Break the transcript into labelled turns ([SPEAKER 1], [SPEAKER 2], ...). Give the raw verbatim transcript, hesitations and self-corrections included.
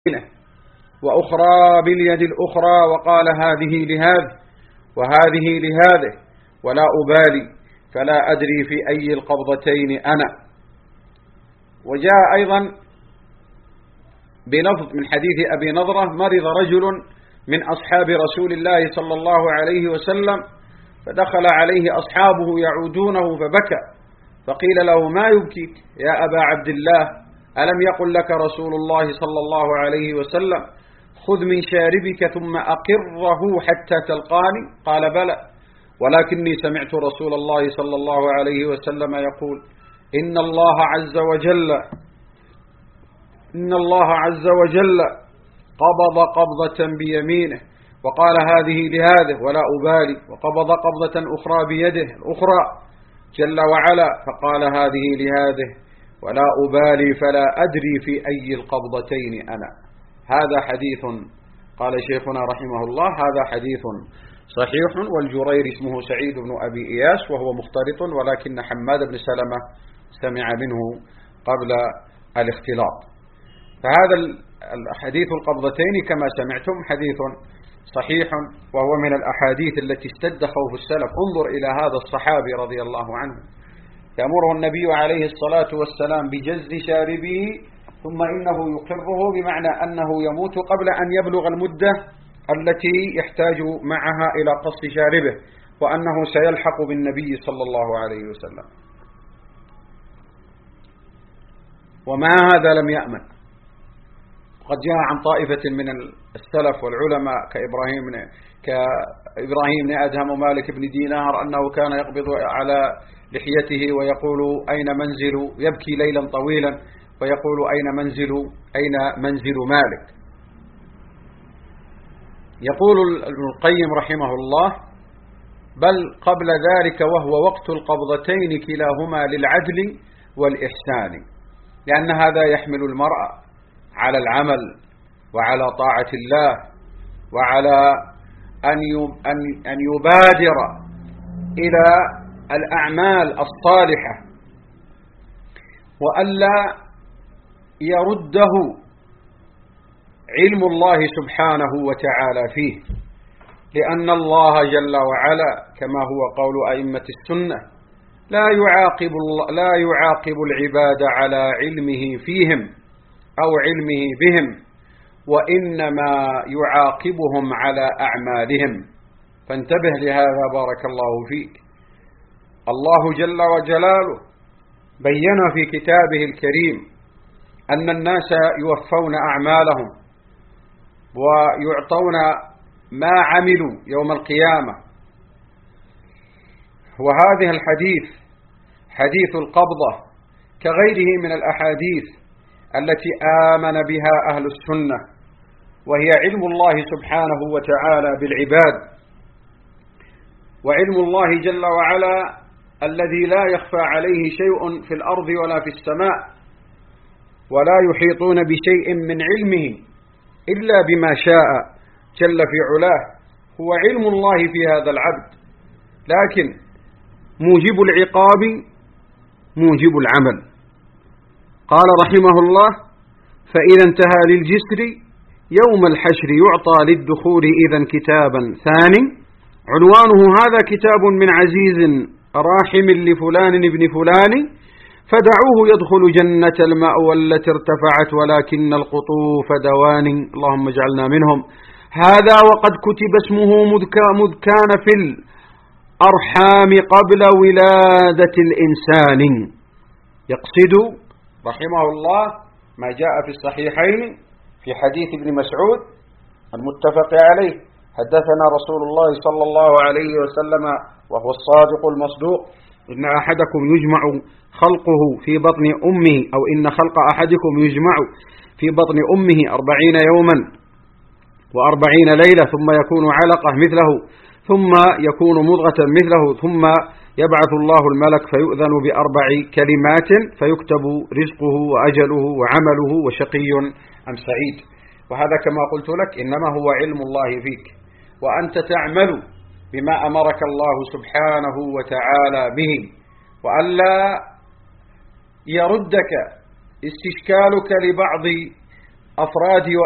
[SPEAKER 1] وأخرى باليد الأخرى، وقال هذه لهذه وهذه لهذه ولا أبالي فلا أدري في أي القبضتين أنا. وجاء أيضا بلفظ من حديث أبي نضرة: مرض رجل من أصحاب رسول الله صلى الله عليه وسلم فدخل عليه أصحابه يعودونه فبكى، فقيل له: ما يبكيك يا أبا عبد الله؟ ألم يقل لك رسول الله صلى الله عليه وسلم: خذ من شاربك ثم أقره حتى تلقاني؟ قال: بلى، ولكني سمعت رسول الله صلى الله عليه وسلم يقول: إن الله عز وجل إن الله عز وجل قبض قبضة بيمينه وقال هذه لهذه ولا أبالي، وقبض قبضة أخرى بيده الأخرى جل وعلا فقال هذه لهذه ولا أبالي فلا أدري في أي القبضتين أنا. هذا حديث، قال شيخنا رحمه الله: هذا حديث صحيح. والجرير اسمه سعيد بن أبي إياس وهو مختلط، ولكن حماد بن سلمة سمع منه قبل الاختلاط. فهذا الحديث القبضتين كما سمعتم حديث صحيح، وهو من الأحاديث التي اشتد خوف السلف. انظر إلى هذا الصحابي رضي الله عنه، يأمره النبي عليه الصلاة والسلام بجز شاربه، ثم إنه يقره، بمعنى أنه يموت قبل أن يبلغ المدة التي يحتاج معها إلى قص شاربه، وأنه سيلحق بالنبي صلى الله عليه وسلم. وما هذا لم يأمن. قد جاء عن طائفة من السلف والعلماء كإبراهيم كإبراهيم بن أدهم ومالك بن دينار أنه كان يقبض على لحيته ويقول: أين منزل؟ يبكي ليلا طويلا ويقول: أين منزل أين منزل مالك؟ يقول ابن القيم رحمه الله: بل قبل ذلك وهو وقت القبضتين كلاهما للعدل والإحسان، لأن هذا يحمل المرء على العمل وعلى طاعة الله وعلى أن يبادر إلى الأعمال الصالحة، وألا يرده علم الله سبحانه وتعالى فيه، لأن الله جل وعلا كما هو قول أئمة السنة لا يعاقب لا يعاقب العباد على علمه فيهم أو علمه بهم، وإنما يعاقبهم على أعمالهم. فانتبه لهذا بارك الله فيك. الله جل وجلاله بين في كتابه الكريم أن الناس يوفون أعمالهم ويعطون ما عملوا يوم القيامة. وهذه الحديث حديث القبضة كغيره من الأحاديث التي آمن بها أهل السنة، وهي علم الله سبحانه وتعالى بالعباد، وعلم الله جل وعلا الذي لا يخفى عليه شيء في الأرض ولا في السماء، ولا يحيطون بشيء من علمه إلا بما شاء جل في علاه. هو علم الله في هذا العبد، لكن موجب العقاب موجب العمل. قال رحمه الله: فإذا انتهى للجسر يوم الحشر يعطى للدخول إذا كتابا ثاني عنوانه هذا كتاب من عزيز راحم لفلان ابن فلان، فدعوه يدخل جنة المأوى التي ارتفعت ولكن القطوف دوان. اللهم اجعلنا منهم. هذا وقد كتب اسمه مذ كان في الأرحام قبل ولادة الإنسان. يقصد رحمه الله ما جاء في الصحيحين في حديث ابن مسعود المتفق عليه: حدثنا رسول الله صلى الله عليه وسلم وهو الصادق المصدوق: إن أحدكم يجمع خلقه في بطن أمه، أو إن خلق أحدكم يجمع في بطن أمه أربعين يوما وأربعين ليلة ثم يكون علقة مثله ثم يكون مضغة مثله ثم يبعث الله الملك فيؤذن بأربع كلمات فيكتب رزقه وأجله وعمله وشقي أم سعيد. وهذا كما قلت لك إنما هو علم الله فيك، وأنت تعمل بما أمرك الله سبحانه وتعالى به، وألا يردك استشكالك لبعض أفراد